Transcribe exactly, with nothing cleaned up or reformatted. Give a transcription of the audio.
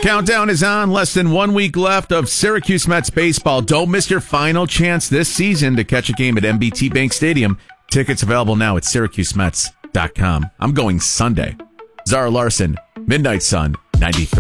Countdown is on. Less than one week left of Syracuse Mets baseball. Don't miss your final chance this season to catch a game at M B T Bank Stadium. Tickets available now at Syracuse Mets dot com. I'm going Sunday. Zara Larson, Midnight Sun, ninety-three.